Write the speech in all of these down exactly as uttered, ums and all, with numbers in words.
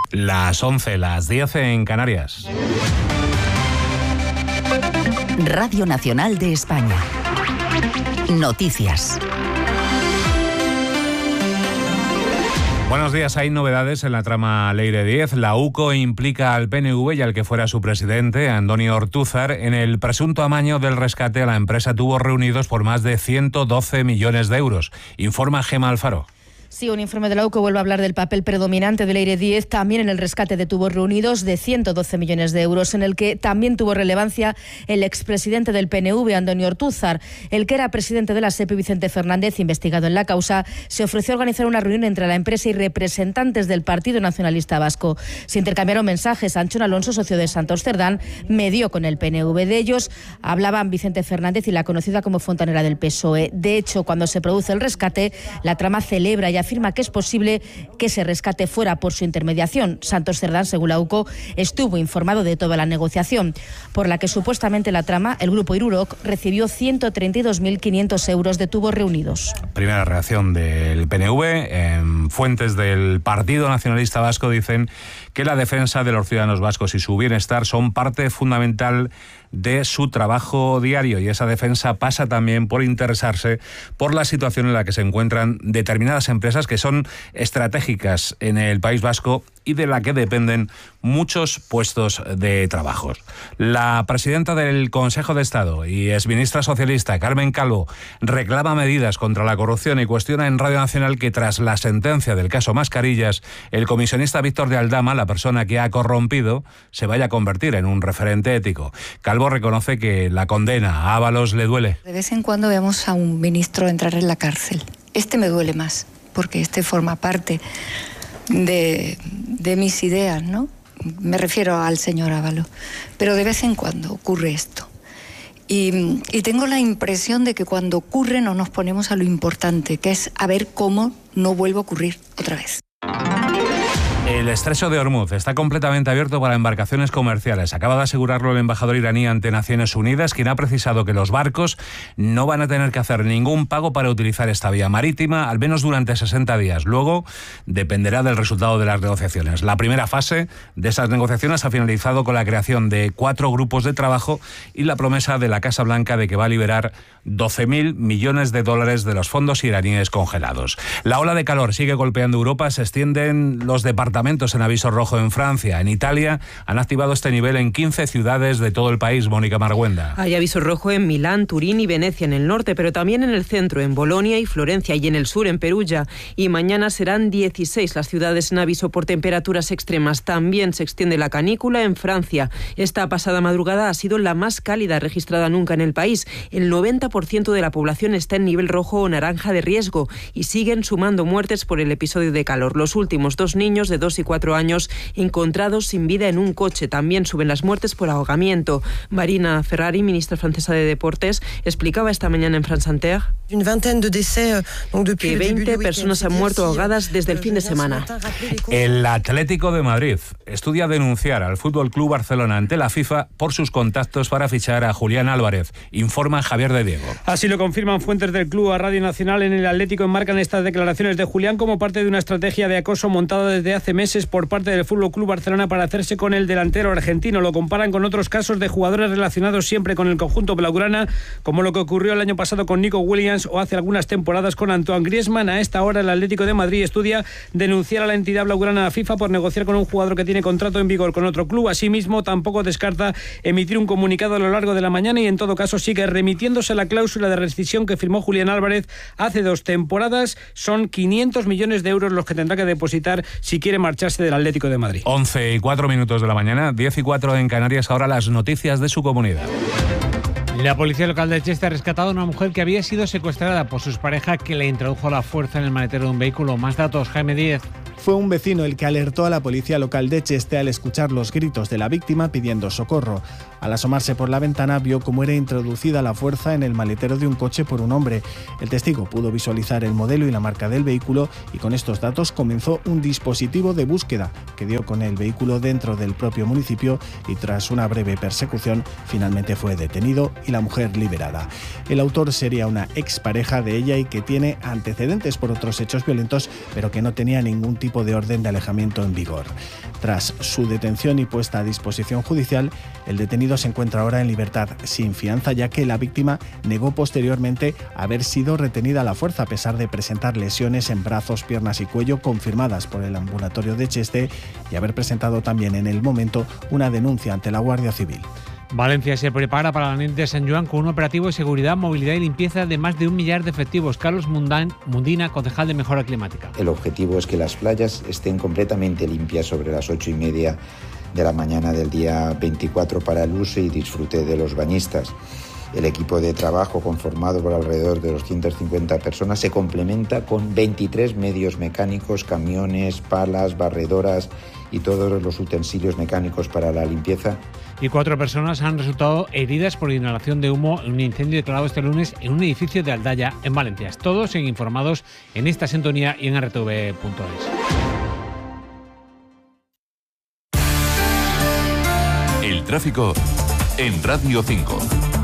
Las once, las diez en Canarias. Radio Nacional de España. Noticias. Buenos días. Hay novedades en la trama Leire diez. La UCO implica al P N V y al que fuera su presidente, Andoni Ortúzar, en el presunto amaño del rescate a la empresa Tubos Reunidos por más de ciento doce millones de euros. Informa Gemma Alfaro. Sí, un informe de la UCO vuelve a hablar del papel predominante de Leire diez también en el rescate de Tubos Reunidos de ciento doce millones de euros, en el que también tuvo relevancia el expresidente del P N V, Andoni Ortúzar. El que era presidente de la SEPI, Vicente Fernández, investigado en la causa, se ofreció a organizar una reunión entre la empresa y representantes del Partido Nacionalista Vasco. Se intercambiaron mensajes. Anchón Alonso, socio de Santos Cerdán, medió con el P N V. De ellos hablaban Vicente Fernández y la conocida como fontanera del P S O E. De hecho, cuando se produce el rescate, la trama celebra y afirma que es posible que ese rescate fuera por su intermediación. Santos Cerdán, según la UCO, estuvo informado de toda la negociación, por la que supuestamente la trama, el grupo Iruroc, recibió ciento treinta y dos mil quinientos euros de Tubos Reunidos. Primera reacción del P N V. Eh, fuentes del Partido Nacionalista Vasco dicen que la defensa de los ciudadanos vascos y su bienestar son parte fundamental de su trabajo diario, y esa defensa pasa también por interesarse por la situación en la que se encuentran determinadas empresas que son estratégicas en el País Vasco y de la que dependen muchos puestos de trabajo. La presidenta del Consejo de Estado y exministra socialista, Carmen Calvo, reclama medidas contra la corrupción y cuestiona en Radio Nacional que tras la sentencia del caso Mascarillas, el comisionista Víctor de Aldama, la persona que ha corrompido, se vaya a convertir en un referente ético. Calvo reconoce que la condena a Ábalos le duele. De vez en cuando vemos a un ministro entrar en la cárcel. Este me duele más, porque este forma parte de, de mis ideas, ¿no? Me refiero al señor Ábalos. Pero de vez en cuando ocurre esto. Y, y tengo la impresión de que cuando ocurre no nos ponemos a lo importante, que es a ver cómo no vuelve a ocurrir otra vez. El estrecho de Hormuz está completamente abierto para embarcaciones comerciales. Acaba de asegurarlo el embajador iraní ante Naciones Unidas, quien ha precisado que los barcos no van a tener que hacer ningún pago para utilizar esta vía marítima, al menos durante sesenta días. Luego dependerá del resultado de las negociaciones. La primera fase de esas negociaciones ha finalizado con la creación de cuatro grupos de trabajo y la promesa de la Casa Blanca de que va a liberar doce mil millones de dólares de los fondos iraníes congelados. La ola de calor sigue golpeando Europa. Se extienden los departamentos en aviso rojo en Francia. En Italia han activado este nivel en quince ciudades de todo el país. Mónica Marguenda. Hay aviso rojo en Milán, Turín y Venecia en el norte, pero también en el centro, en Bolonia y Florencia, y en el sur, en Perugia. Y mañana serán dieciséis las ciudades en aviso por temperaturas extremas. También se extiende la canícula en Francia. Esta pasada madrugada ha sido la más cálida registrada nunca en el país. El noventa por ciento de la población está en nivel rojo o naranja de riesgo y siguen sumando muertes por el episodio de calor. Los últimos dos niños de dos y cuatro años encontrados sin vida en un coche. También suben las muertes por ahogamiento. Marina Ferrari, ministra francesa de Deportes, explicaba esta mañana en France Inter que veinte personas han muerto ahogadas desde el fin de semana. El Atlético de Madrid estudia denunciar al Fútbol Club Barcelona ante la FIFA por sus contactos para fichar a Julián Álvarez. Informa Javier de Diego. Así lo confirman fuentes del club a Radio Nacional. En el Atlético enmarcan estas declaraciones de Julián como parte de una estrategia de acoso montada desde hace meses por parte del Fútbol Club Barcelona para hacerse con el delantero argentino. Lo comparan con otros casos de jugadores relacionados siempre con el conjunto blaugrana, como lo que ocurrió el año pasado con Nico Williams o hace algunas temporadas con Antoine Griezmann. A esta hora el Atlético de Madrid estudia denunciar a la entidad blaugrana a FIFA por negociar con un jugador que tiene contrato en vigor con otro club. Asimismo, tampoco descarta emitir un comunicado a lo largo de la mañana y en todo caso sigue remitiéndose a la cláusula de rescisión que firmó Julián Álvarez hace dos temporadas. Son quinientos millones de euros los que tendrá que depositar si quiere marcharse del Atlético de Madrid. once y cuatro minutos de la mañana, diez y cuatro en Canarias. Ahora las noticias de su comunidad. La policía local de Cheste ha rescatado a una mujer que había sido secuestrada por su expareja, que le introdujo a la fuerza en el maletero de un vehículo. Más datos, Jaime Díez. Fue un vecino el que alertó a la policía local de Cheste al escuchar los gritos de la víctima pidiendo socorro. Al asomarse por la ventana vio cómo era introducida a la fuerza en el maletero de un coche por un hombre. El testigo pudo visualizar el modelo y la marca del vehículo y con estos datos comenzó un dispositivo de búsqueda que dio con el vehículo dentro del propio municipio y tras una breve persecución finalmente fue detenido y la mujer liberada. El autor sería una expareja de ella y que tiene antecedentes por otros hechos violentos, pero que no tenía ningún tipo tipo de orden de alejamiento en vigor. Tras su detención y puesta a disposición judicial, el detenido se encuentra ahora en libertad sin fianza, ya que la víctima negó posteriormente haber sido retenida a la fuerza, a pesar de presentar lesiones en brazos, piernas y cuello confirmadas por el ambulatorio de Cheste y haber presentado también en el momento una denuncia ante la Guardia Civil. Valencia se prepara para la Nit de Sant Joan con un operativo de seguridad, movilidad y limpieza de más de un millar de efectivos. Carlos Mundan, Mundina, concejal de Mejora Climática. El objetivo es que las playas estén completamente limpias sobre las ocho y media de la mañana del día veinticuatro para el uso y disfrute de los bañistas. El equipo de trabajo, conformado por alrededor de doscientas cincuenta personas, se complementa con veintitrés medios mecánicos, camiones, palas, barredoras y todos los utensilios mecánicos para la limpieza. Y cuatro personas han resultado heridas por inhalación de humo en un incendio declarado este lunes en un edificio de Aldaya, en Valencia. Todos siguen informados en esta sintonía y en R T V punto es. El tráfico en Radio cinco.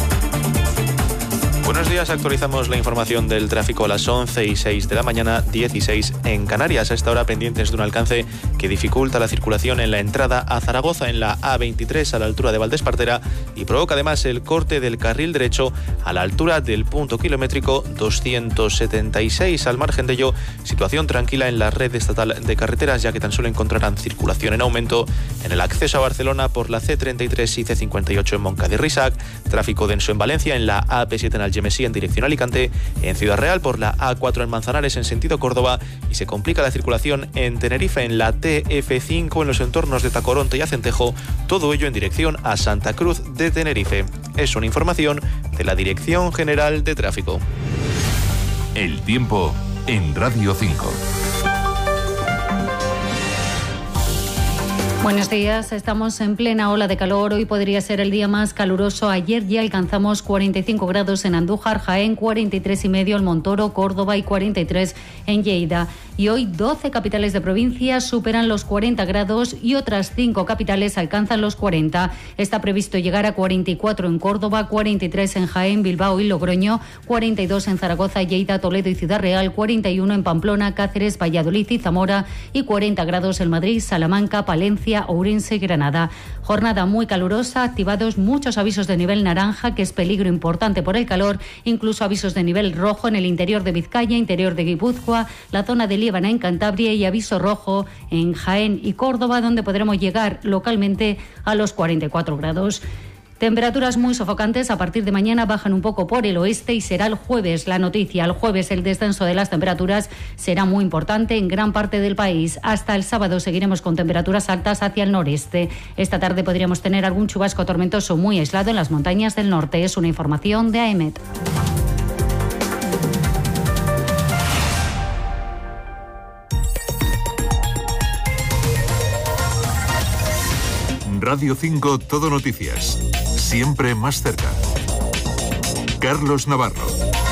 Buenos días, actualizamos la información del tráfico a las once y seis de la mañana, dieciséis en Canarias. A esta hora pendientes de un alcance que dificulta la circulación en la entrada a Zaragoza en la A veintitrés a la altura de Valdespartera y provoca además el corte del carril derecho a la altura del punto kilométrico doscientos setenta y seis. Al margen de ello, situación tranquila en la red estatal de carreteras, ya que tan solo encontrarán circulación en aumento en el acceso a Barcelona por la C treinta y tres y C cincuenta y ocho en Moncada y Risac, tráfico denso en Valencia en la A P siete en Algemesí en dirección Alicante, en Ciudad Real por la A cuatro en Manzanares en sentido Córdoba y se complica la circulación en Tenerife en la T F cinco en los entornos de Tacoronte y Acentejo, todo ello en dirección a Santa Cruz de Tenerife. Es una información de la Dirección General de Tráfico. El tiempo en Radio cinco. Buenos días, estamos en plena ola de calor. Hoy podría ser el día más caluroso. Ayer ya alcanzamos cuarenta y cinco grados en Andújar, Jaén, cuarenta y tres y medio en Montoro, Córdoba y cuarenta y tres en Lleida. Y hoy doce capitales de provincia superan los cuarenta grados y otras cinco capitales alcanzan los cuarenta. Está previsto llegar a cuarenta y cuatro en Córdoba, cuarenta y tres en Jaén, Bilbao y Logroño, cuarenta y dos en Zaragoza, Lleida, Toledo y Ciudad Real, cuarenta y uno en Pamplona, Cáceres, Valladolid y Zamora y cuarenta grados en Madrid, Salamanca, Palencia, Ourense y Granada. Jornada muy calurosa, activados muchos avisos de nivel naranja, que es peligro importante por el calor, incluso avisos de nivel rojo en el interior de Vizcaya, interior de Guipúzcoa, la zona de Líbana en Cantabria y aviso rojo en Jaén y Córdoba, donde podremos llegar localmente a los cuarenta y cuatro grados. Temperaturas muy sofocantes. A partir de mañana bajan un poco por el oeste y será el jueves la noticia. El jueves el descenso de las temperaturas será muy importante en gran parte del país. Hasta el sábado seguiremos con temperaturas altas hacia el noreste. Esta tarde podríamos tener algún chubasco tormentoso muy aislado en las montañas del norte. Es una información de A E M E T. Radio cinco Todo Noticias. Siempre más cerca. Carlos Navarro.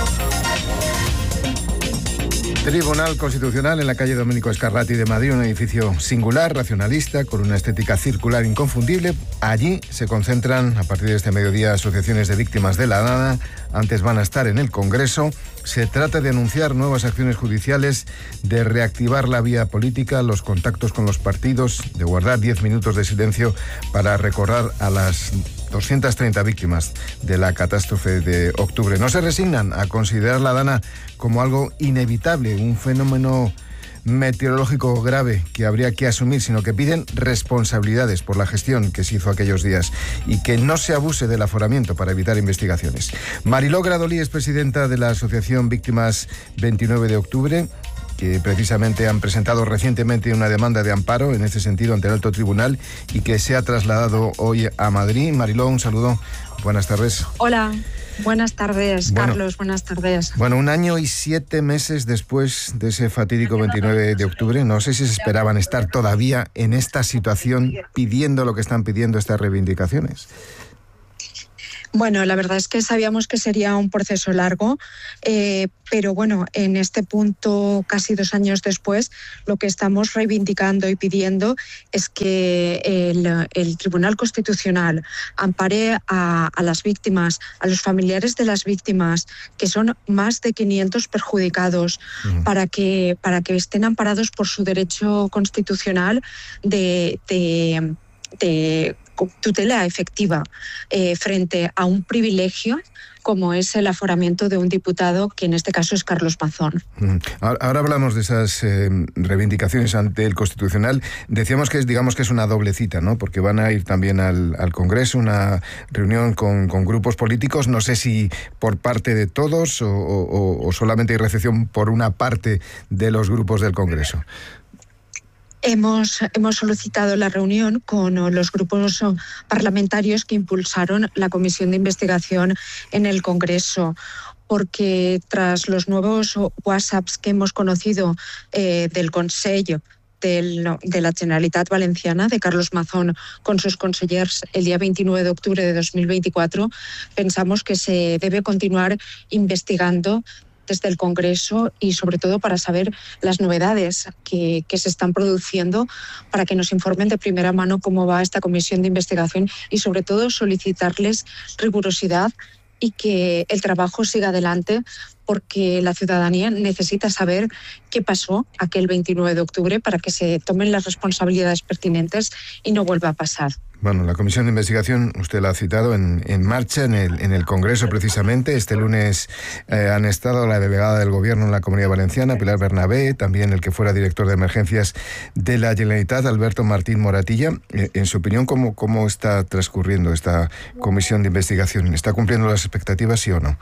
Tribunal Constitucional en la calle Domenico Scarlatti de Madrid, un edificio singular, racionalista, con una estética circular inconfundible. Allí se concentran a partir de este mediodía asociaciones de víctimas de la Dana. Antes van a estar en el Congreso. Se trata de anunciar nuevas acciones judiciales, de reactivar la vía política, los contactos con los partidos, de guardar diez minutos de silencio para recordar a las doscientas treinta víctimas de la catástrofe de octubre. No se resignan a considerar la Dana como algo inevitable, un fenómeno meteorológico grave que habría que asumir, sino que piden responsabilidades por la gestión que se hizo aquellos días y que no se abuse del aforamiento para evitar investigaciones. Mariló Gradolí es presidenta de la Asociación Víctimas veintinueve de octubre, que precisamente han presentado recientemente una demanda de amparo en este sentido ante el alto tribunal y que se ha trasladado hoy a Madrid. Mariló, un saludo. Buenas tardes. Hola. Buenas tardes, bueno, Carlos, buenas tardes. Bueno, un año y siete meses después de ese fatídico veintinueve de octubre, no sé si se esperaban estar todavía en esta situación pidiendo lo que están pidiendo estas reivindicaciones. Bueno, la verdad es que sabíamos que sería un proceso largo, eh, pero bueno, en este punto, casi dos años después, lo que estamos reivindicando y pidiendo es que el, el Tribunal Constitucional ampare a, a las víctimas, a los familiares de las víctimas, que son más de quinientos perjudicados, uh-huh. para que, para que estén amparados por su derecho constitucional de... de, de tutela efectiva eh, frente a un privilegio como es el aforamiento de un diputado, que en este caso es Carlos Mazón. Ahora, ahora hablamos de esas eh, reivindicaciones ante el Constitucional. Decíamos que es, digamos que es una doble cita, ¿no? Porque van a ir también al, al Congreso, una reunión con, con grupos políticos. No sé si por parte de todos o, o, o solamente hay recepción por una parte de los grupos del Congreso. Hemos, hemos solicitado la reunión con los grupos parlamentarios que impulsaron la comisión de investigación en el Congreso, porque tras los nuevos WhatsApps que hemos conocido eh, del Consejo del, de la Generalitat Valenciana, de Carlos Mazón, con sus consellers el día veintinueve de octubre de dos mil veinticuatro, pensamos que se debe continuar investigando desde el Congreso y sobre todo para saber las novedades que, que se están produciendo, para que nos informen de primera mano cómo va esta comisión de investigación y sobre todo solicitarles rigurosidad y que el trabajo siga adelante, porque la ciudadanía necesita saber qué pasó aquel veintinueve de octubre para que se tomen las responsabilidades pertinentes y no vuelva a pasar. Bueno, la comisión de investigación, usted la ha citado, en, en marcha en el, en el Congreso precisamente. Este lunes eh, han estado la delegada del Gobierno en la Comunidad Valenciana, Pilar Bernabé, también el que fuera director de emergencias de la Generalitat, Alberto Martín Moratilla. Eh, en su opinión, ¿cómo, ¿cómo está transcurriendo esta comisión de investigación? ¿Está cumpliendo las expectativas, sí o no?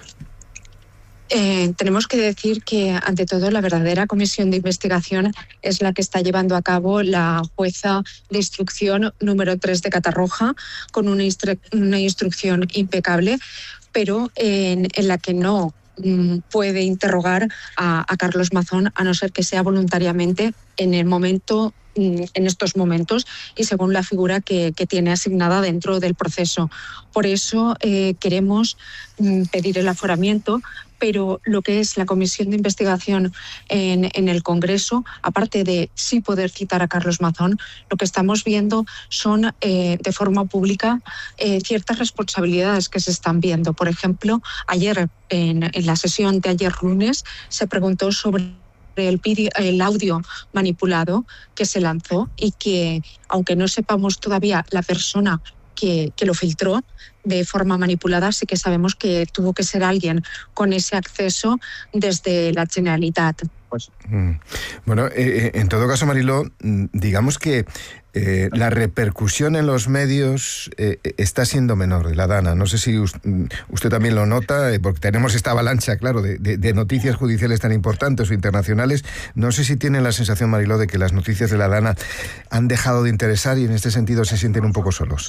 Eh, tenemos que decir que, ante todo, la verdadera comisión de investigación es la que está llevando a cabo la jueza de instrucción número tres de Catarroja, con una, instru- una instrucción impecable, pero en, en la que no mm, puede interrogar a, a Carlos Mazón, a no ser que sea voluntariamente en el momento en estos momentos y según la figura que, que tiene asignada dentro del proceso. Por eso eh, queremos mm, pedir el aforamiento, pero lo que es la comisión de investigación en, en el Congreso, aparte de sí poder citar a Carlos Mazón, lo que estamos viendo son eh, de forma pública eh, ciertas responsabilidades que se están viendo. Por ejemplo, ayer, en, en la sesión de ayer lunes, se preguntó sobre El, video, el audio manipulado que se lanzó y que, aunque no sepamos todavía la persona que, que lo filtró de forma manipulada, sí que sabemos que tuvo que ser alguien con ese acceso desde la Generalitat. Pues. Mm. Bueno, eh, en todo caso, Mariló, digamos que eh, la repercusión en los medios eh, está siendo menor de la Dana. No sé si usted también lo nota, eh, porque tenemos esta avalancha, claro, de, de, de noticias judiciales tan importantes o internacionales. No sé si tienen la sensación, Mariló, de que las noticias de la Dana han dejado de interesar y en este sentido se sienten un poco solos.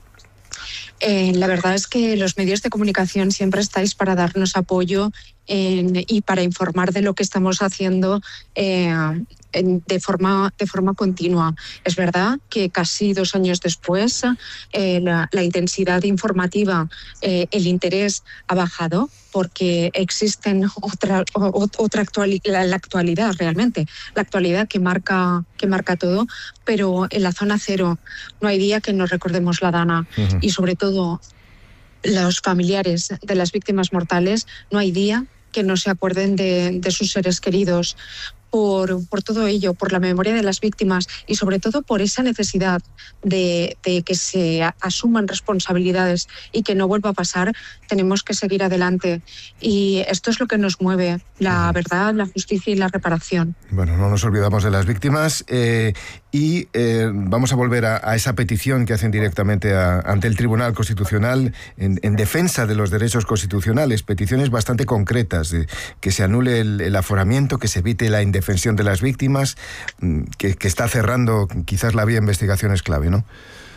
Eh, la verdad es que los medios de comunicación siempre estáis para darnos apoyo en, y para informar de lo que estamos haciendo eh, en, de, forma, de forma continua. Es verdad que casi dos años después eh, la, la intensidad informativa, eh, el interés ha bajado porque existen otra, otra actuali- la, la actualidad realmente, la actualidad que marca, que marca todo, pero en la zona cero no hay día que no recordemos la Dana. Uh-huh. Y sobre todo los familiares de las víctimas mortales, no hay día que no se acuerden de, de sus seres queridos. Por, por todo ello, por la memoria de las víctimas y sobre todo por esa necesidad de, de que se asuman responsabilidades y que no vuelva a pasar, tenemos que seguir adelante. Y esto es lo que nos mueve, la verdad, la justicia y la reparación. Bueno, no nos olvidamos de las víctimas eh, y eh, vamos a volver a, a esa petición que hacen directamente a, ante el Tribunal Constitucional en, en defensa de los derechos constitucionales, peticiones bastante concretas, de que se anule el, el aforamiento, que se evite la indefensión de las víctimas, que, que está cerrando quizás la vía de investigación es clave, ¿no?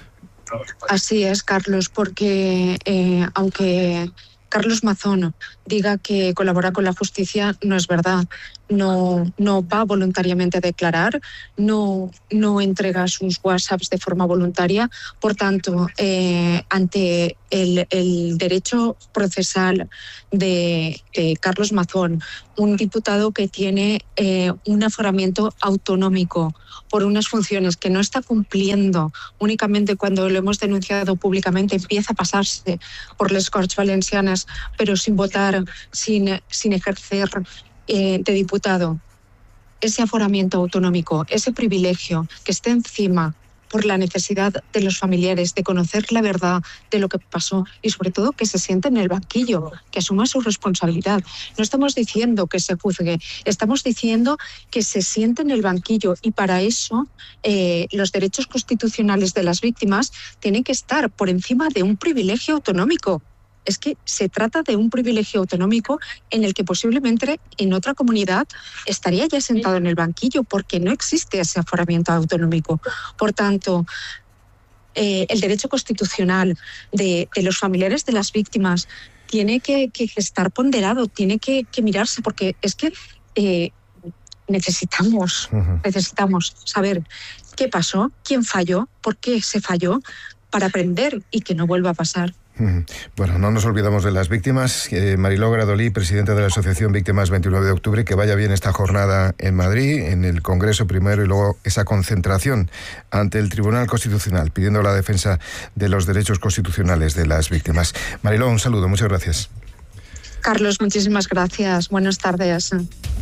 Así es, Carlos, porque eh, aunque Carlos Mazón diga que colabora con la justicia, no es verdad, no, no va voluntariamente a declarar, no, no entrega sus WhatsApps de forma voluntaria. Por tanto, eh, ante el, el derecho procesal de, de Carlos Mazón, un diputado que tiene eh, un aforamiento autonómico por unas funciones que no está cumpliendo, únicamente cuando lo hemos denunciado públicamente empieza a pasarse por las Corts Valencianas, pero sin votar, sin, sin ejercer eh, de diputado. Ese aforamiento autonómico, ese privilegio que esté encima por la necesidad de los familiares de conocer la verdad de lo que pasó y sobre todo que se siente en el banquillo, que asuma su responsabilidad. No estamos diciendo que se juzgue, estamos diciendo que se siente en el banquillo y para eso eh, los derechos constitucionales de las víctimas tienen que estar por encima de un privilegio autonómico. Es que se trata de un privilegio autonómico en el que posiblemente en otra comunidad estaría ya sentado en el banquillo porque no existe ese aforamiento autonómico. Por tanto, eh, el derecho constitucional de, de los familiares de las víctimas tiene que, que estar ponderado, tiene que, que mirarse, porque es que eh, necesitamos, uh-huh. necesitamos saber qué pasó, quién falló, por qué se falló, para aprender y que no vuelva a pasar. Bueno, no nos olvidamos de las víctimas. Eh, Mariló Gradolí, presidenta de la Asociación Víctimas veintinueve de octubre, que vaya bien esta jornada en Madrid, en el Congreso primero y luego esa concentración ante el Tribunal Constitucional, pidiendo la defensa de los derechos constitucionales de las víctimas. Mariló, un saludo, muchas gracias. Carlos, muchísimas gracias. Buenas tardes.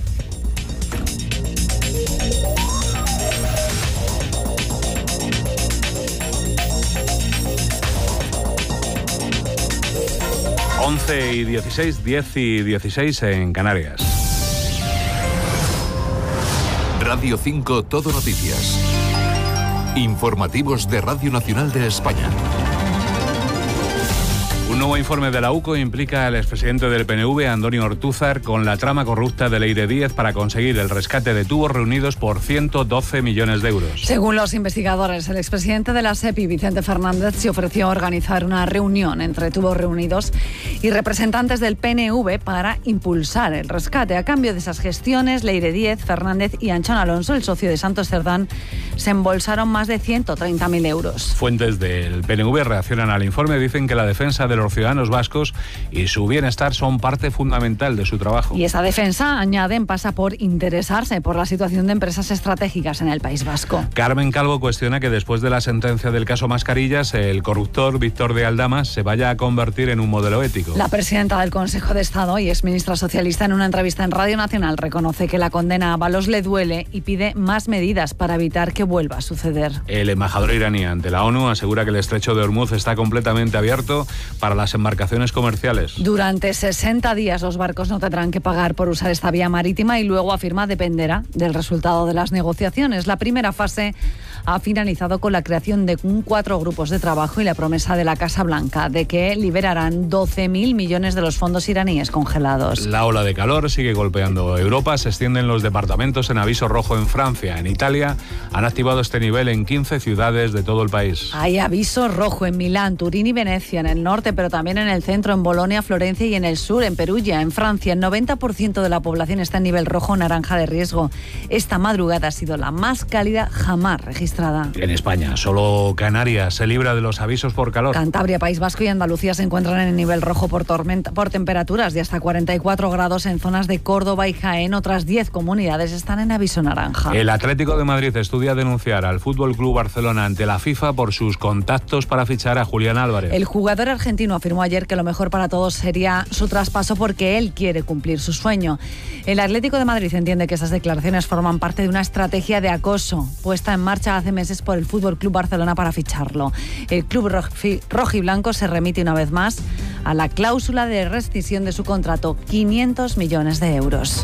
once y dieciséis, diez y dieciséis en Canarias. Radio cinco Todo Noticias. Informativos de Radio Nacional de España. Un nuevo informe de la U C O implica al expresidente del P N V, Antonio Ortúzar, con la trama corrupta de Leire Díez para conseguir el rescate de tubos reunidos por ciento doce millones de euros. Según los investigadores, el expresidente de la SEPI, Vicente Fernández, se ofreció a organizar una reunión entre tubos reunidos y representantes del P N V para impulsar el rescate. A cambio de esas gestiones, Leire Díez, Fernández y Anchón Alonso, el socio de Santos Cerdán, se embolsaron más de ciento treinta mil euros. Fuentes del P N V reaccionan al informe, dicen que la defensa de los ciudadanos vascos y su bienestar son parte fundamental de su trabajo. Y esa defensa, añaden, pasa por interesarse por la situación de empresas estratégicas en el País Vasco. Carmen Calvo cuestiona que después de la sentencia del caso Mascarillas, el corruptor Víctor de Aldama se vaya a convertir en un modelo ético. La presidenta del Consejo de Estado y exministra socialista, en una entrevista en Radio Nacional, reconoce que la condena a Ábalos le duele y pide más medidas para evitar que vuelva a suceder. El embajador iraní ante la ONU asegura que el estrecho de Hormuz está completamente abierto para las embarcaciones comerciales. Durante sesenta días los barcos no tendrán que pagar por usar esta vía marítima y luego, afirma, dependerá del resultado de las negociaciones. La primera fase ha finalizado con la creación de cuatro grupos de trabajo y la promesa de la Casa Blanca de que liberarán doce mil millones de los fondos iraníes congelados. La ola de calor sigue golpeando Europa, se extienden los departamentos en aviso rojo en Francia. En Italia han activado este nivel en quince ciudades de todo el país. Hay aviso rojo en Milán, Turín y Venecia, en el norte, pero también en el centro, en Bolonia, Florencia y en el sur, en Perugia. En Francia, el noventa por ciento de la población está en nivel rojo o naranja de riesgo. Esta madrugada ha sido la más cálida jamás registrada. En España, solo Canarias se libra de los avisos por calor. Cantabria, País Vasco y Andalucía se encuentran en el nivel rojo por tormenta, por temperaturas de hasta cuarenta y cuatro grados en zonas de Córdoba y Jaén. Otras diez comunidades están en aviso naranja. El Atlético de Madrid estudia denunciar al F C Barcelona ante la FIFA por sus contactos para fichar a Julián Álvarez. El jugador argentino afirmó ayer que lo mejor para todos sería su traspaso porque él quiere cumplir su sueño. El Atlético de Madrid entiende que esas declaraciones forman parte de una estrategia de acoso puesta en marcha hace meses por el F C Barcelona para ficharlo. El club rojiblanco se remite una vez más a la cláusula de rescisión de su contrato, quinientos millones de euros.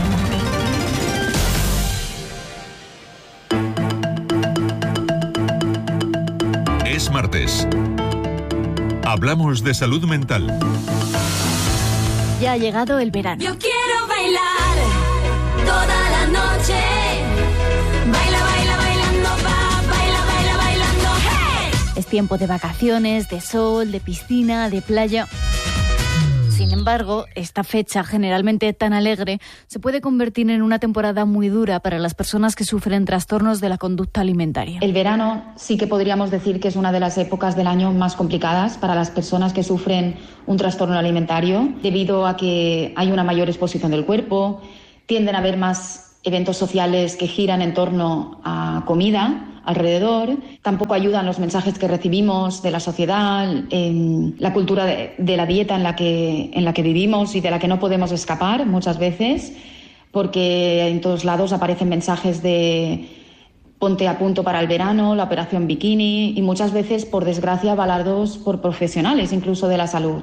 Es martes. Hablamos de salud mental. Ya ha llegado el verano. Yo quiero bailar toda la noche. Baila, baila, bailando, va, baila, baila, bailando. ¡Hey! Es tiempo de vacaciones, de sol, de piscina, de playa. Sin embargo, esta fecha, generalmente tan alegre, se puede convertir en una temporada muy dura para las personas que sufren trastornos de la conducta alimentaria. El verano sí que podríamos decir que es una de las épocas del año más complicadas para las personas que sufren un trastorno alimentario, debido a que hay una mayor exposición del cuerpo, tienden a haber más eventos sociales que giran en torno a comida alrededor. Tampoco ayudan los mensajes que recibimos de la sociedad, en la cultura de, de la dieta en la que, en la que vivimos y de la que no podemos escapar muchas veces, porque en todos lados aparecen mensajes de ponte a punto para el verano, la operación bikini y muchas veces, por desgracia, avalados por profesionales, incluso de la salud.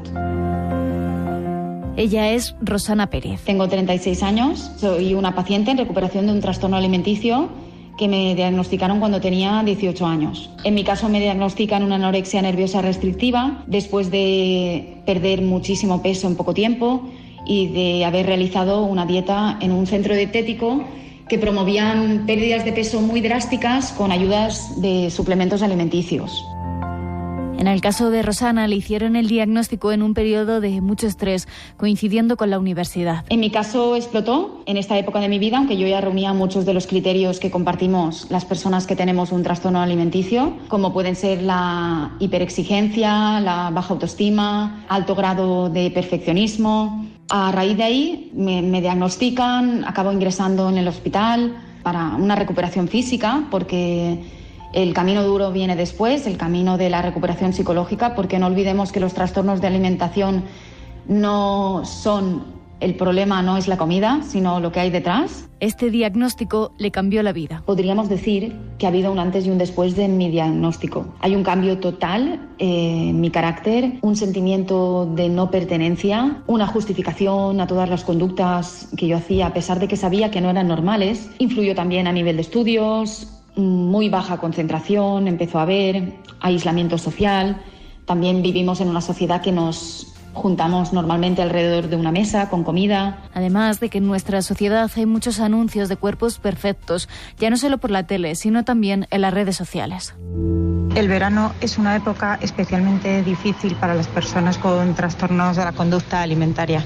Ella es Rosana Pérez. Tengo treinta y seis años, soy una paciente en recuperación de un trastorno alimenticio que me diagnosticaron cuando tenía dieciocho años. En mi caso me diagnostican una anorexia nerviosa restrictiva después de perder muchísimo peso en poco tiempo y de haber realizado una dieta en un centro dietético que promovían pérdidas de peso muy drásticas con ayudas de suplementos alimenticios. En el caso de Rosana, le hicieron el diagnóstico en un periodo de mucho estrés, coincidiendo con la universidad. En mi caso explotó en esta época de mi vida, aunque yo ya reunía muchos de los criterios que compartimos las personas que tenemos un trastorno alimenticio, como pueden ser la hiperexigencia, la baja autoestima, alto grado de perfeccionismo. A raíz de ahí me, me diagnostican, acabo ingresando en el hospital para una recuperación física, porque el camino duro viene después, el camino de la recuperación psicológica, porque no olvidemos que los trastornos de alimentación no son el problema, no es la comida, sino lo que hay detrás. Este diagnóstico le cambió la vida. Podríamos decir que ha habido un antes y un después de mi diagnóstico. Hay un cambio total eh, en mi carácter, un sentimiento de no pertenencia, una justificación a todas las conductas que yo hacía, a pesar de que sabía que no eran normales. Influyó también a nivel de estudios, muy baja concentración, empezó a haber aislamiento social. También vivimos en una sociedad que nos juntamos normalmente alrededor de una mesa con comida. Además de que en nuestra sociedad hay muchos anuncios de cuerpos perfectos, ya no solo por la tele, sino también en las redes sociales. El verano es una época especialmente difícil para las personas con trastornos de la conducta alimentaria.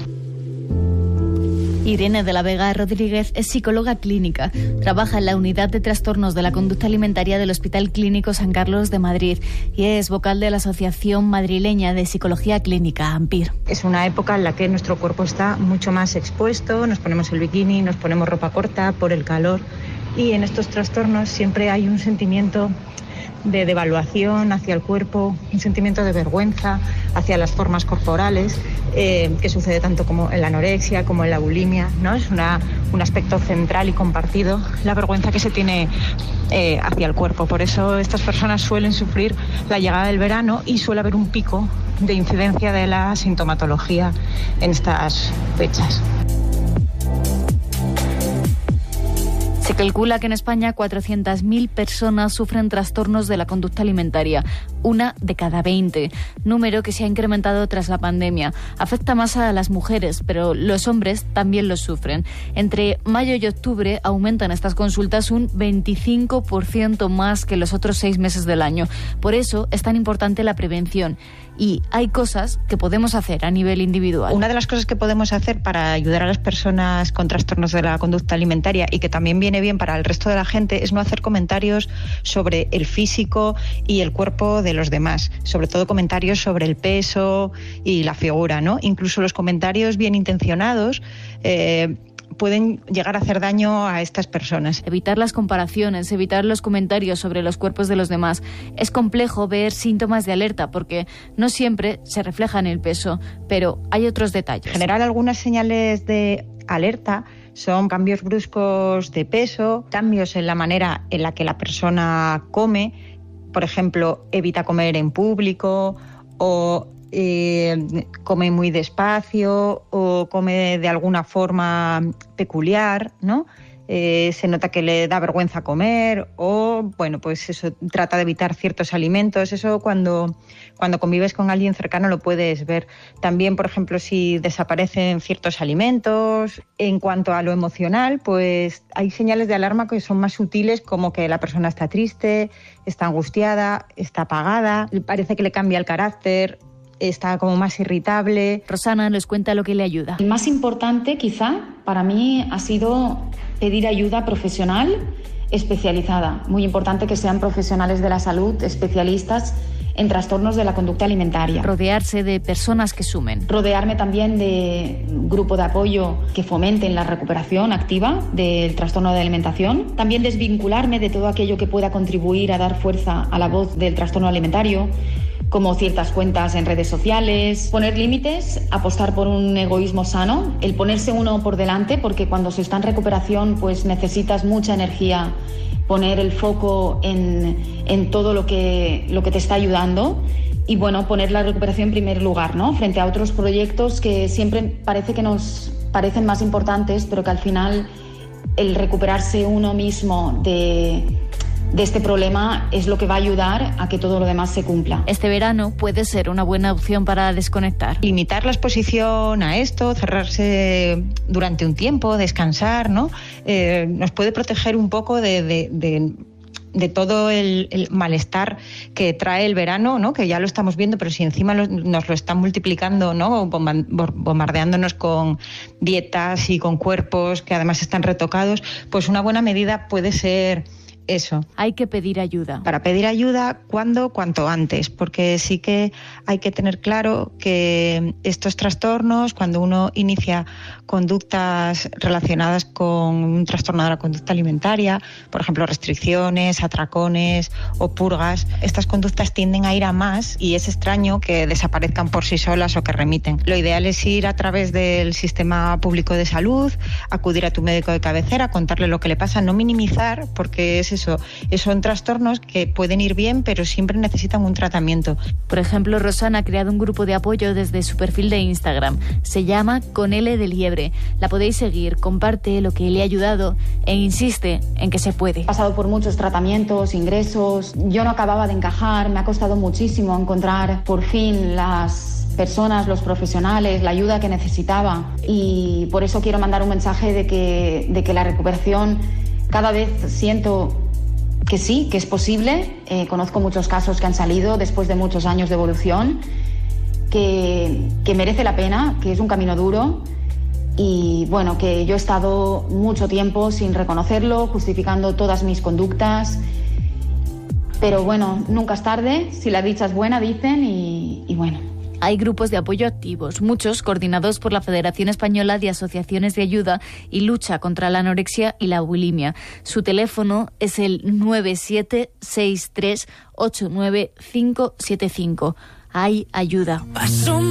Irene de la Vega Rodríguez es psicóloga clínica. Trabaja en la unidad de trastornos de la conducta alimentaria del Hospital Clínico San Carlos de Madrid y es vocal de la Asociación Madrileña de Psicología Clínica, AMPIR. Es una época en la que nuestro cuerpo está mucho más expuesto, nos ponemos el bikini, nos ponemos ropa corta por el calor y en estos trastornos siempre hay un sentimiento de devaluación hacia el cuerpo, un sentimiento de vergüenza hacia las formas corporales, eh, que sucede tanto como en la anorexia como en la bulimia, ¿no? Es una, un aspecto central y compartido, la vergüenza que se tiene eh, hacia el cuerpo. Por eso estas personas suelen sufrir la llegada del verano y suele haber un pico de incidencia de la sintomatología en estas fechas. Se calcula que en España cuatrocientas mil personas sufren trastornos de la conducta alimentaria, una de cada veinte, número que se ha incrementado tras la pandemia. Afecta más a las mujeres, pero los hombres también los sufren. Entre mayo y octubre aumentan estas consultas un veinticinco por ciento más que los otros seis meses del año. Por eso es tan importante la prevención. Y hay cosas que podemos hacer a nivel individual. Una de las cosas que podemos hacer para ayudar a las personas con trastornos de la conducta alimentaria y que también viene bien para el resto de la gente es no hacer comentarios sobre el físico y el cuerpo de los demás, sobre todo comentarios sobre el peso y la figura, ¿no? Incluso los comentarios bien intencionados eh, pueden llegar a hacer daño a estas personas. Evitar las comparaciones, evitar los comentarios sobre los cuerpos de los demás. Es complejo ver síntomas de alerta porque no siempre se refleja en el peso, pero hay otros detalles. En general, algunas señales de alerta son cambios bruscos de peso, cambios en la manera en la que la persona come, por ejemplo, evita comer en público o Eh, come muy despacio o come de alguna forma peculiar, ¿no? Eh, se nota que le da vergüenza comer o, bueno, pues eso, trata de evitar ciertos alimentos. Eso cuando, cuando convives con alguien cercano lo puedes ver. También, por ejemplo, si desaparecen ciertos alimentos. En cuanto a lo emocional, pues hay señales de alarma que son más sutiles, como que la persona está triste, está angustiada, está apagada, parece que le cambia el carácter. está como más irritable. Rosana nos cuenta lo que le ayuda. El más importante, quizá, para mí ha sido pedir ayuda profesional especializada. Muy importante que sean profesionales de la salud, especialistas en trastornos de la conducta alimentaria. Rodearse de personas que sumen. Rodearme también de grupo de apoyo que fomenten la recuperación activa del trastorno de alimentación. También desvincularme de todo aquello que pueda contribuir a dar fuerza a la voz del trastorno alimentario, como ciertas cuentas en redes sociales. Poner límites, apostar por un egoísmo sano, el ponerse uno por delante, porque cuando se está en recuperación pues necesitas mucha energía, poner el foco en, en todo lo que, lo que te está ayudando y bueno, poner la recuperación en primer lugar, ¿no? Frente a otros proyectos que siempre parece que nos parecen más importantes, pero que al final el recuperarse uno mismo de... de este problema es lo que va a ayudar a que todo lo demás se cumpla. Este verano puede ser una buena opción para desconectar. Limitar la exposición a esto, cerrarse durante un tiempo, descansar, ¿no? Eh, nos puede proteger un poco de, de, de, de todo el, el malestar que trae el verano, ¿no? Que ya lo estamos viendo, pero si encima lo, nos lo están multiplicando, ¿no? Bombardeándonos con dietas y con cuerpos que además están retocados, pues una buena medida puede ser eso. Hay que pedir ayuda. Para pedir ayuda, ¿cuándo? Cuanto antes, porque sí que hay que tener claro que estos trastornos, cuando uno inicia conductas relacionadas con un trastorno de la conducta alimentaria, por ejemplo, restricciones, atracones o purgas, estas conductas tienden a ir a más y es extraño que desaparezcan por sí solas o que remiten. Lo ideal es ir a través del sistema público de salud, acudir a tu médico de cabecera, contarle lo que le pasa, no minimizar, porque es eso, son trastornos que pueden ir bien, pero siempre necesitan un tratamiento. Por ejemplo, Rosana ha creado un grupo de apoyo desde su perfil de Instagram. Se llama Con L de Liebre. La podéis seguir, comparte lo que le ha ayudado e insiste en que se puede. He pasado por muchos tratamientos, ingresos, yo no acababa de encajar, me ha costado muchísimo encontrar por fin las personas, los profesionales, la ayuda que necesitaba y por eso quiero mandar un mensaje de que, de que la recuperación cada vez siento que sí, que es posible. Eh, conozco muchos casos que han salido después de muchos años de evolución, que, que merece la pena, que es un camino duro y bueno, que yo he estado mucho tiempo sin reconocerlo, justificando todas mis conductas, pero bueno, nunca es tarde, si la dicha es buena, dicen, y, y bueno. Hay grupos de apoyo activos, muchos coordinados por la Federación Española de Asociaciones de Ayuda y Lucha contra la Anorexia y la Bulimia. Su teléfono es el nueve siete seis tres ocho nueve cinco siete cinco. Hay ayuda.